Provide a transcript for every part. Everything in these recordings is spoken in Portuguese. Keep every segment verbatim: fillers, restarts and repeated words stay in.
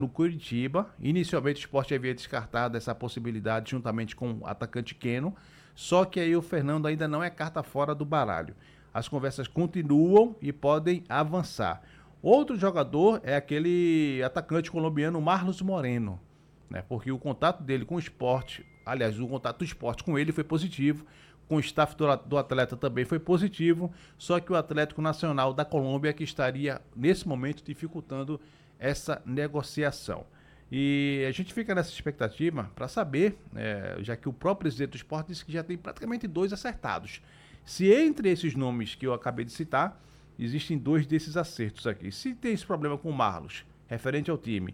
no Curitiba. Inicialmente o Sport havia descartado essa possibilidade juntamente com o atacante Keno, só que aí o Fernando ainda não é carta fora do baralho. As conversas continuam e podem avançar. Outro jogador é aquele atacante colombiano Marlos Moreno, né? Porque o contato dele com o Sport, aliás, o contato do Sport com ele foi positivo, com o staff do, do atleta também foi positivo, só que o Atlético Nacional da Colômbia que estaria, nesse momento, dificultando essa negociação. E a gente fica nessa expectativa para saber, é, já que o próprio presidente do Sport disse que já tem praticamente dois acertados. Se entre esses nomes que eu acabei de citar, existem dois desses acertos aqui. Se tem esse problema com o Marlos, referente ao time,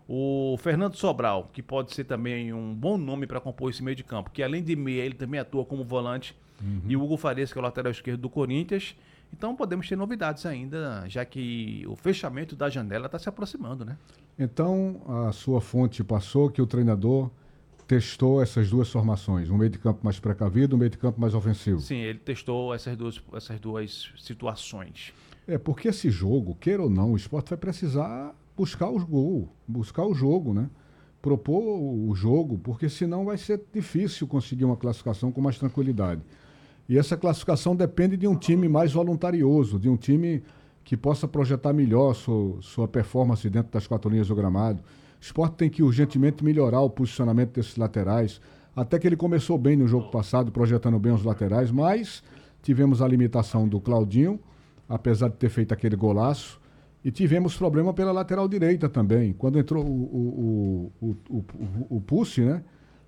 o Fernando Sobral, que pode ser também um bom nome para compor esse meio de campo, que além de meia, ele também atua como volante, uhum. E o Hugo Farias, que é o lateral esquerdo do Corinthians. Então podemos ter novidades ainda, já que o fechamento da janela está se aproximando, né? Então a sua fonte passou que o treinador testou essas duas formações, um meio de campo mais precavido, um meio de campo mais ofensivo. Sim, ele testou essas duas, essas duas situações. É, porque esse jogo, queira ou não, o Sport vai precisar buscar os gols, buscar o jogo, né? Propor o jogo, porque senão vai ser difícil conseguir uma classificação com mais tranquilidade. E essa classificação depende de um time mais voluntarioso, de um time que possa projetar melhor sua, sua performance dentro das quatro linhas do gramado. O Sport tem que urgentemente melhorar o posicionamento desses laterais. Até que ele começou bem no jogo passado, projetando bem os laterais, mas tivemos a limitação do Claudinho, apesar de ter feito aquele golaço. E tivemos problema pela lateral direita também. Quando entrou o, o, o, o, o, o Pussi, né?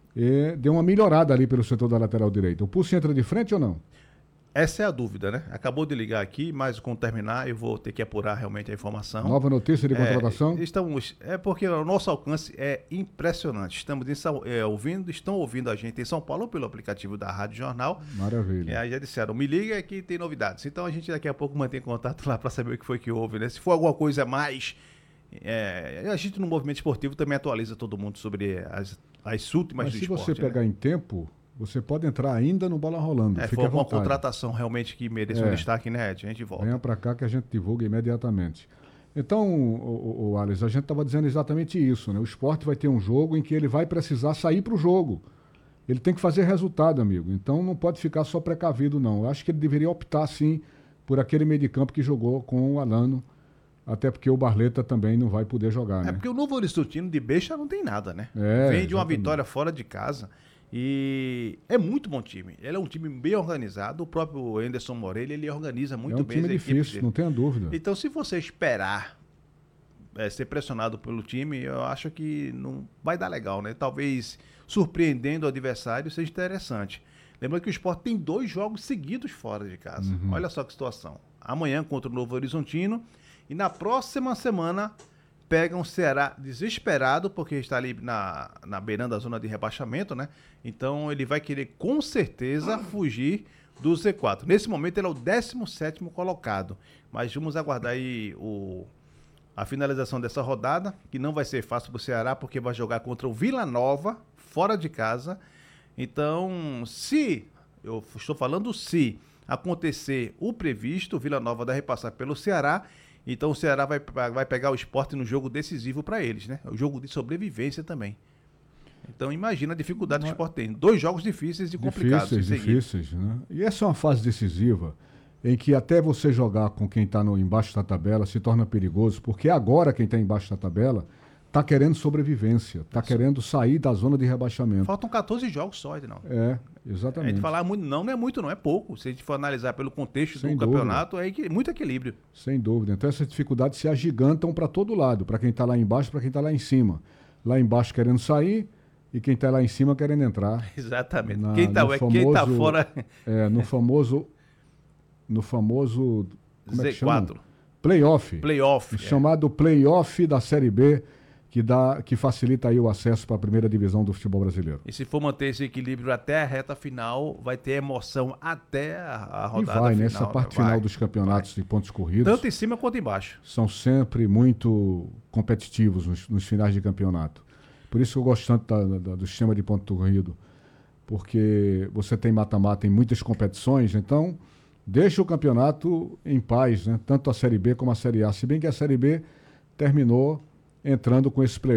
E deu uma melhorada ali pelo setor da lateral direita. O Pussi entra de frente ou não? Essa é a dúvida, né? Acabou de ligar aqui, mas quando terminar eu vou ter que apurar realmente a informação. Nova notícia de contratação? É, estamos, é porque o nosso alcance é impressionante. Estamos em, é, ouvindo, estão ouvindo a gente em São Paulo pelo aplicativo da Rádio Jornal. Maravilha. E aí já disseram, me liga que tem novidades. Então a gente daqui a pouco mantém contato lá para saber o que foi que houve, né? Se for alguma coisa a mais... É, a gente no movimento esportivo também atualiza todo mundo sobre as, as últimas Mas do se esporte. você pegar, né, em tempo, você pode entrar ainda no Bola Rolando. É, Fique foi à uma vontade. contratação realmente que merece É. um destaque, né, Ed? A gente volta. Venha para cá que a gente divulga imediatamente. Então, o, o, o Alex, a gente estava dizendo exatamente isso, né? O Sport vai ter um jogo em que ele vai precisar sair para o jogo. Ele tem que fazer resultado, amigo. Então não pode ficar só precavido, não. Eu acho que ele deveria optar, sim, por aquele meio de campo que jogou com o Alano. Até porque o Barleta também não vai poder jogar, né? É porque o Novo Horizontino de Beixa não tem nada, né? É, Vem de uma exatamente. vitória fora de casa e é muito bom time. Ele é um time bem organizado. O próprio Anderson Moreira, ele organiza muito é um bem time as equipes difícil, dele. não tenha dúvida. Então, se você esperar é, ser pressionado pelo time, eu acho que não vai dar legal, né? Talvez surpreendendo o adversário seja interessante. Lembra que o Sport tem dois jogos seguidos fora de casa. Uhum. Olha só que situação. Amanhã contra o Novo Horizontino. E na próxima semana pega um Ceará desesperado, porque está ali na, na beirando da zona de rebaixamento, né? Então ele vai querer com certeza fugir do Z quatro. Nesse momento ele é o décimo sétimo colocado. Mas vamos aguardar aí o, a finalização dessa rodada, que não vai ser fácil para o Ceará, porque vai jogar contra o Vila Nova, fora de casa. Então, se, eu estou falando se acontecer o previsto, o Vila Nova deve passar pelo Ceará. Então o Ceará vai, vai pegar o Sport no jogo decisivo para eles, né? O jogo de sobrevivência também. Então imagina a dificuldade que o Sport tem. Dois jogos difíceis e complicados. Difíceis, difíceis, né? E essa é uma fase decisiva em que até você jogar com quem está embaixo da tabela se torna perigoso, porque agora quem está embaixo da tabela está querendo sobrevivência, está querendo sair da zona de rebaixamento. Faltam quatorze jogos só, Edinaldo. É, exatamente. A gente falar muito não, não é muito, não é pouco. Se a gente for analisar pelo contexto Sem do dúvida. campeonato, é muito equilíbrio. Sem dúvida. Então essas dificuldades se agigantam para todo lado, para quem está lá embaixo, para quem está lá em cima. Lá embaixo querendo sair e quem está lá em cima querendo entrar. Exatamente. Na, quem está famoso, tá fora... É, no famoso... No famoso... Como é que Z quatro. chama? Playoff. Playoff. É. Chamado playoff da Série B, que, dá, que facilita aí o acesso para a primeira divisão do futebol brasileiro. E se for manter esse equilíbrio até a reta final, vai ter emoção até a, a rodada e vai, final. nessa parte né? final vai, dos campeonatos vai. de pontos corridos. Tanto em cima quanto embaixo. São sempre muito competitivos nos, nos finais de campeonato. Por isso que eu gosto tanto da, da, do sistema de ponto corrido. Porque você tem mata-mata em muitas competições, então deixa o campeonato em paz, né? Tanto a Série B como a Série A. Se bem que a Série B terminou entrando com esse